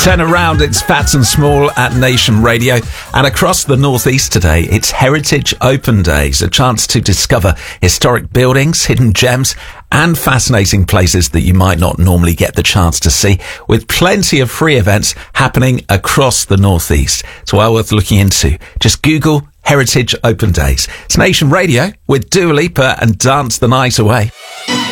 Turn around, it's Fats and Small at Nation Radio. And across the Northeast today, it's Heritage Open Days, a chance to discover historic buildings, hidden gems, and fascinating places that you might not normally get the chance to see, with plenty of free events happening across the Northeast. It's well worth looking into. Just Google Heritage Open Days. It's Nation Radio with Dua Lipa and Dance the Night Away.